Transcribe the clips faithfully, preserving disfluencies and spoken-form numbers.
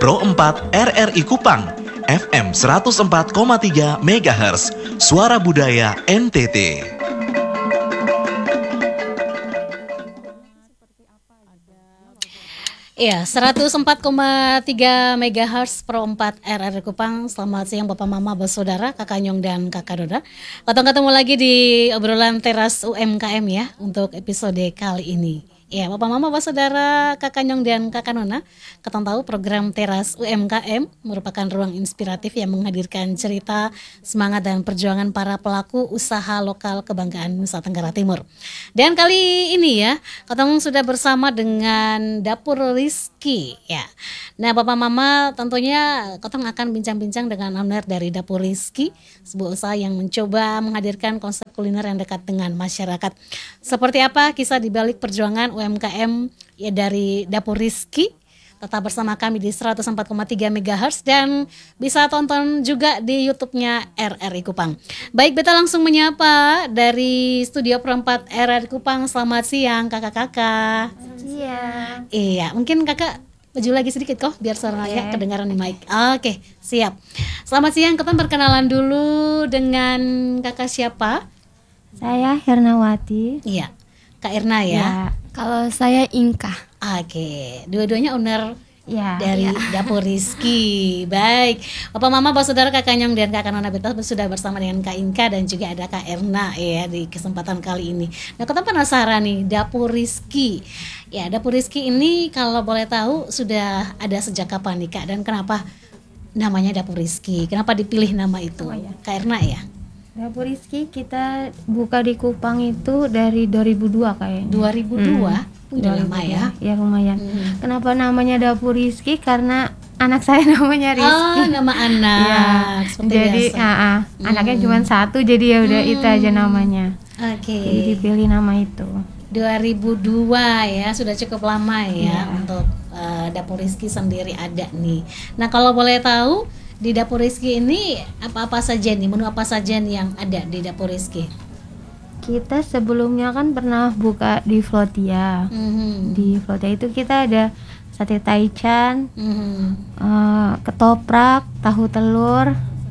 Pro empat R R I Kupang, F M seratus empat koma tiga megahertz, Suara Budaya N T T. Iya, seratus empat koma tiga megahertz Pro empat R R I Kupang. Selamat siang Bapak Mama, Bersaudara, Kakak Nyong dan Kakak Doda. Ketemu lagi di obrolan teras U M K M ya untuk episode kali ini. Ya, Bapak Mama, Bersaudara, Kakak Nyong dan Kakak Nona, kita tahu program Teras U M K M merupakan ruang inspiratif yang menghadirkan cerita, semangat dan perjuangan para pelaku usaha lokal kebanggaan Nusa Tenggara Timur. Dan kali ini ya, kita sudah bersama dengan Dapur Rizky ya. Nah, Bapak Mama, tentunya kita akan bincang-bincang dengan owner dari Dapur Rizky, sebuah usaha yang mencoba menghadirkan konsep kuliner yang dekat dengan masyarakat. Seperti apa kisah di balik perjuangan U M K M ya dari Dapur Rizky? Tetap bersama kami di seratus empat koma tiga megahertz dan bisa tonton juga di YouTube-nya R R I Kupang. Baik, beta langsung menyapa dari Studio Pro empat R R I Kupang. Selamat siang kakak-kakak. Iya. Iya, mungkin kakak maju lagi sedikit kok biar suaranya okay. kedengaran di mic. Oke, siap. Selamat siang, kita perkenalan dulu dengan kakak siapa? Saya Hernawati. Iya, Kak Erna ya. Ya. Kalau saya Inka. Oke, dua-duanya owner ya, dari ya. Dapur Rizky. Baik, Bapak Mama, Bersaudara, Kakak Nyong dan Kakak Nona Beta sudah bersama dengan Kak Inka dan juga ada Kak Erna ya di kesempatan kali ini. Nah, kita penasaran nih Dapur Rizky. Ya, Dapur Rizky ini kalau boleh tahu sudah ada sejak kapan nih Kak, dan kenapa namanya Dapur Rizky? Kenapa dipilih nama itu? Oh, ya. Kak Erna ya. Dapur Rizky kita buka di Kupang itu dari dua ribu dua kayaknya. dua ribu dua? Hmm. Udah lama ya? Ya lumayan. Hmm. Kenapa namanya Dapur Rizky? Karena anak saya namanya Rizky. Oh, nama anak. Ya. Seperti Jadi biasa. uh, uh, Hmm. anaknya cuma satu, jadi ya udah Hmm. itu aja namanya. Oke. Jadi dipilih nama itu. dua ribu dua ya, sudah cukup lama ya, ya. untuk uh, Dapur Rizky sendiri ada nih. Nah, kalau boleh tahu di Dapur Rizky ini apa-apa saja nih, menu apa saja nih yang ada di Dapur Rizky? Kita sebelumnya kan pernah buka di Flotia. Mm-hmm. Di Flotia itu kita ada sate taichan, Mm-hmm. uh, ketoprak, tahu telur.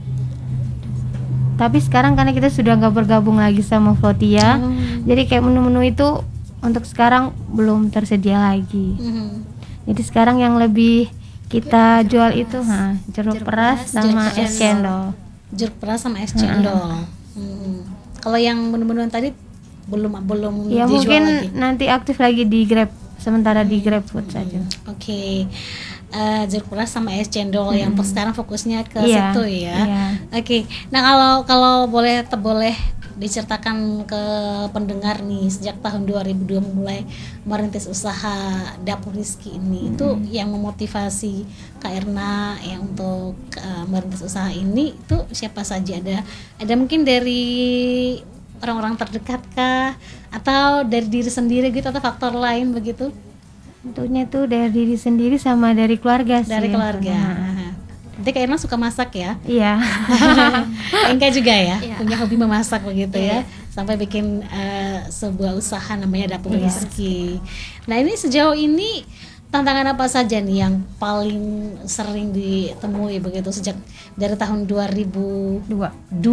Tapi sekarang karena kita sudah nggak bergabung lagi sama Flotia, Oh. jadi kayak menu-menu itu untuk sekarang belum tersedia lagi. Mm-hmm. Jadi sekarang yang lebih kita jeruk jual peras. itu, ha, jeruk, jeruk peras sama jeruk es cendol. Jeruk peras sama es cendol. Hmm. Kalau yang menu-menu yang tadi belum belum Ya dijual mungkin lagi. nanti aktif lagi di Grab, sementara di Grab Food saja. Oke, okay. uh, jeruk peras sama es cendol hmm. yang sekarang fokusnya ke iya, situ ya. Iya. Oke, okay. Nah kalau kalau boleh te, boleh diceritakan ke pendengar nih, sejak tahun dua ribu dua mulai merintis usaha Dapur Rizky ini, hmm. itu yang memotivasi Kak Erna ya untuk uh, merintis usaha ini itu siapa saja? Ada ada mungkin dari orang-orang terdekat kah, atau dari diri sendiri gitu, atau faktor lain begitu? Tentunya tuh dari diri sendiri sama dari keluarga sih. Dari keluarga. Nah. Nanti Kak Erna suka masak ya? Iya. Enka juga ya, iya. punya hobi memasak begitu iya. ya, sampai bikin uh, sebuah usaha namanya Dapur iya. Rizky. Nah, ini sejauh ini tantangan apa saja nih yang paling sering ditemui begitu sejak dari tahun dua ribu dua?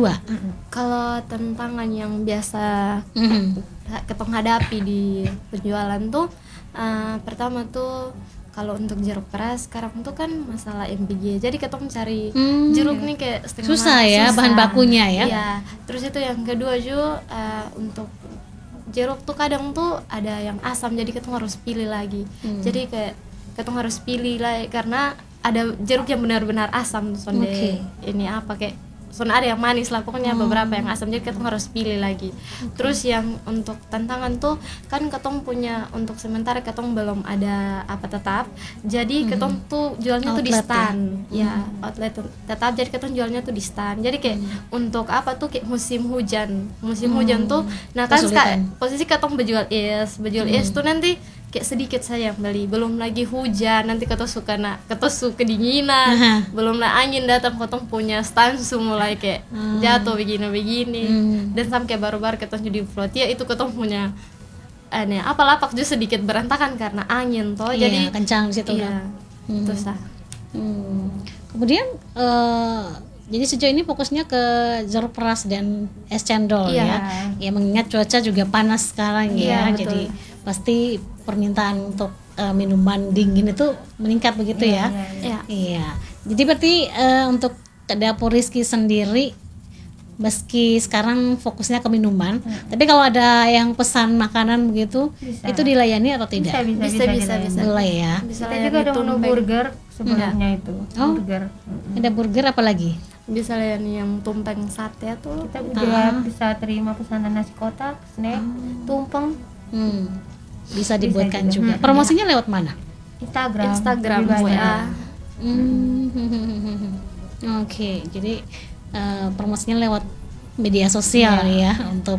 Kalau tantangan yang biasa Mm-hmm. ketong hadapi di penjualan tuh, uh, pertama tuh kalau untuk jeruk peras sekarang tuh kan masalah M P G, jadi ketong cari Hmm. jeruk nih kayak setengah Susah mati, ya, susah. bahan bakunya ya. Iya. Terus itu yang kedua juga uh, untuk jeruk tuh kadang tuh ada yang asam, jadi ketong harus pilih lagi. Hmm. Jadi kayak ketong harus pilih lah karena ada jeruk yang benar-benar asam, sonde Okay. ini apa kayak son ada yang manis lah, pokoknya Hmm. beberapa yang asam, jadi ketong harus pilih lagi. Okay. Terus yang untuk tantangan tuh kan ketong punya, untuk sementara ketong belum ada apa tetap, jadi Hmm. ketong tuh jualnya tuh di Outlet stand ya? ya, outlet tuh tetap, jadi ketong jualnya tuh di stand. Jadi kayak untuk apa tuh kayak musim hujan musim Hmm. hujan tuh, nah kan Kesulitan. ska- posisi ketong berjual es berjual Hmm. es tuh nanti kayak sedikit saja yang beli, belum lagi hujan nanti ketong suka na ketong suka kedinginan, Aha. belum lah angin datang ketong punya stansu mulai kayak Hmm. jatuh begini-begini. Hmm. Dan sampai baru-baru ketong jadi Flotia itu ketong punya aneh apa lapak juga sedikit berantakan karena angin toh, Iya, jadi kencang di situ iya kan. Hmm. itu sah. Hmm. Kemudian eh, jadi sejauh ini fokusnya ke jeruk peras dan es cendol Iya. ya. Ya mengingat cuaca juga panas sekarang ya. Iya, betul. Jadi pasti permintaan untuk eh, minuman dingin itu meningkat begitu ya. Ya. Iya. Jadi berarti eh, untuk ke dapur Rizky sendiri meski sekarang fokusnya ke minuman, tapi kalau ada yang pesan makanan begitu, Bisa. itu dilayani atau tidak? Bisa, bisa, Bisa, bisa, bisa, dilayani. bisa. Boleh ya. Bisa Kita layani juga ada menu tumpeng. burger sebelumnya itu. Oh. Burger. Ada burger apa lagi? Bisa layani yang tumpeng sate tuh. Kita juga bisa terima pesanan nasi kotak, snack, tumpeng, Hmm. Bisa dibuatkan juga. juga. Hmm. Promosinya lewat mana? Instagram. Instagram, lebih banyak. W A. Hmm. Oke, jadi eh, promosinya lewat media sosial ya untuk